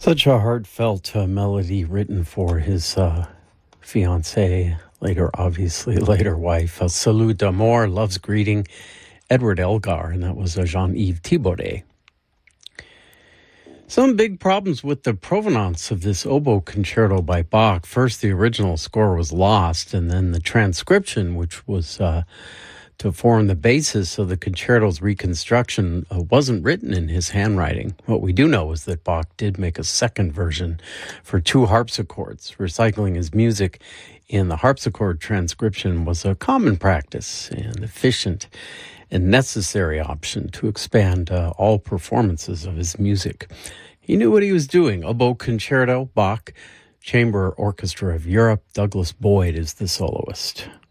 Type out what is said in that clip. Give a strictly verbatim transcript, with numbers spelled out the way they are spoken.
Such a heartfelt uh, melody written for his uh, fiancée, later, obviously, later wife. Uh, Salut d'amour, love's greeting, Edward Elgar, and that was uh, Jean-Yves Thibaudet. Some big problems with the provenance of this oboe concerto by Bach. First, the original score was lost, and then the transcription, which was uh, to form the basis of the concerto's reconstruction, uh, wasn't written in his handwriting. What we do know is that Bach did make a second version for two harpsichords. Recycling his music in the harpsichord transcription was a common practice and efficient and necessary option to expand uh, all performances of his music. He knew what he was doing. Oboe Concerto, Bach, Chamber Orchestra of Europe. Douglas Boyd is the soloist.